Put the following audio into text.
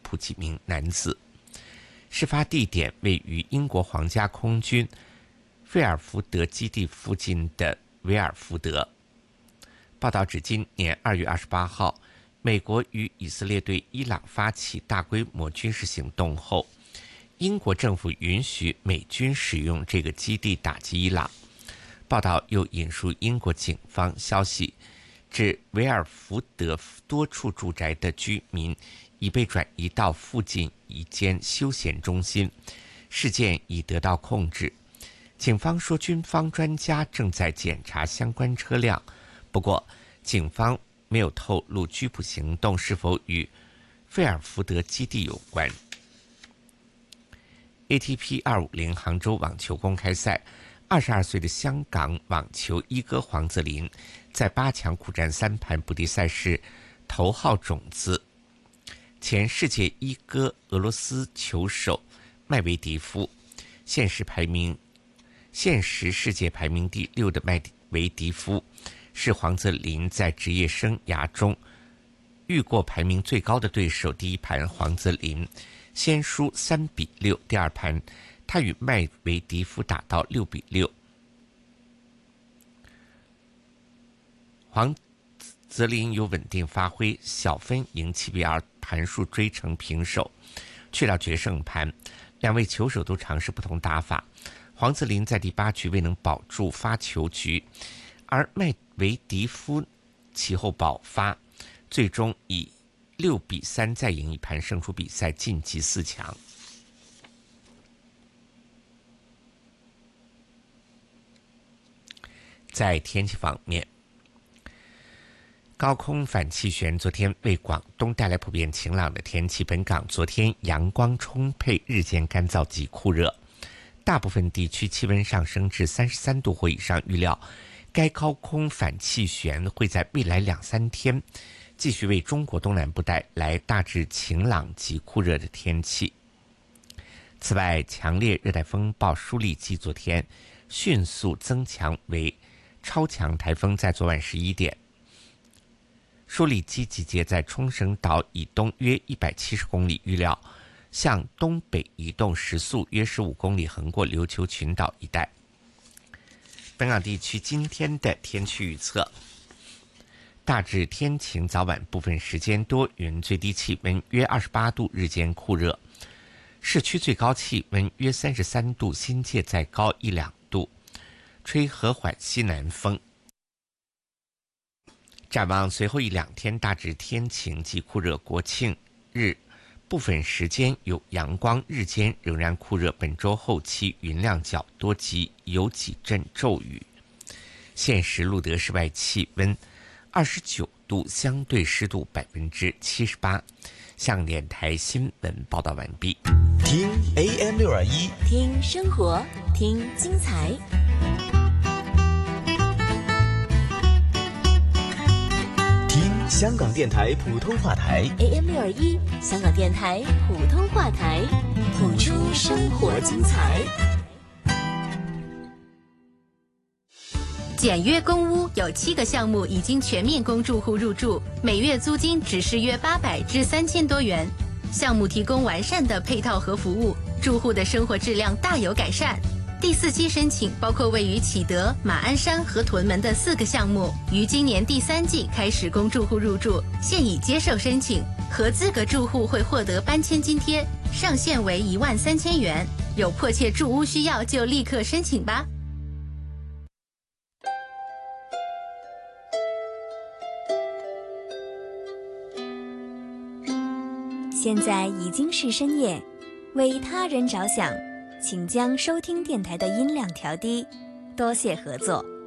捕几名男子。事发地点位于英国皇家空军费尔福德基地附近的维尔福德。报道指，今年2月28号，美国与以色列对伊朗发起大规模军事行动后，英国政府允许美军使用这个基地打击伊朗。报道又引述英国警方消息，指维尔福德多处住宅的居民已被转移到附近一间休闲中心，事件已得到控制。警方说，军方专家正在检查相关车辆，不过警方没有透露拘捕行动是否与费尔福德基地有关。ATP 250杭州网球公开赛，22岁的香港网球一哥黄泽林在8强苦战3盘不敌赛事头号种子前世界一哥俄罗斯球手麦维迪夫。现时世界排名第6的麦维迪夫是黄泽林在职业生涯中遇过排名最高的对手。第一盘黄泽林先输3-6，第二盘他与麦维迪夫打到6-6，黄泽林有稳定发挥，小分赢7-2，盘数追成平手。去到决胜盘，两位球手都尝试不同打法，黄泽林在第8局未能保住发球局，而麦维迪夫其后爆发，最终以6-3再赢一盘胜出比赛，晋级4强。在天气方面，高空反气旋昨天为广东带来普遍晴朗的天气。本港昨天阳光充沛，日间干燥及酷热，大部分地区气温上升至33度或以上。预料该高空反气旋会在未来2-3天继续为中国东南部带来大致晴朗及酷热的天气。此外，强烈热带风暴舒力基昨天迅速增强为超强台风，在昨晚11点，舒力基集结在冲绳岛以东约170公里，预料向东北移动，时速约15公里，横过琉球群岛一带。本港地区今天的天气预测：大致天晴，早晚部分时间多云，最低气温约28度，日间酷热，市区最高气温约33度，新界再高1-2度，吹和缓西南风。展望随后1-2天大致天晴及酷热，国庆日部分时间有阳光，日间仍然酷热。本周后期云量较多及有几阵骤雨。现时录得室外气温29度，相对湿度78%。向电台新闻报道完毕。 听 AM621， 听生活，听精彩。 听香港电台普通话台 AM621，香港电台普通话台，谱出生活精彩。 简约公屋有7个项目已经全面供住户入住，每月租金只是约800至3000多元。项目提供完善的配套和服务，住户的生活质量大有改善。第4期申请包括位于启德、马鞍山和屯门的4个项目，于今年第3季开始供住户入住，现已接受申请，合资格住户会获得搬迁津贴，上限为13000元。有迫切住屋需要就立刻申请吧。 现在已经是深夜，为他人着想，请将收听电台的音量调低，多谢合作。